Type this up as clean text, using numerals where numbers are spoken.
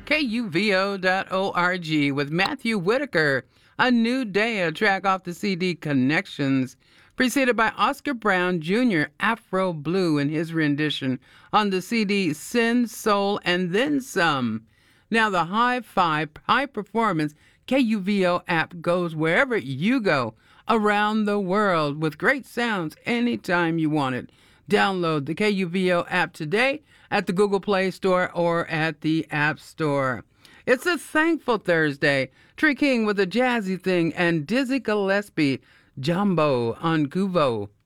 KUVO.org with Matthew Whitaker. A New Day, a track off the CD Connections, preceded by Oscar Brown Jr., Afro Blue in his rendition on the CD Sin, Soul, and Then Some. Now the high performance KUVO app goes wherever you go around the world with great sounds anytime you want it. Download the KUVO app today at the Google Play Store or at the App Store. It's a thankful Thursday. Tree King with a jazzy thing and Dizzy Gillespie, Jumbo on Kuvo.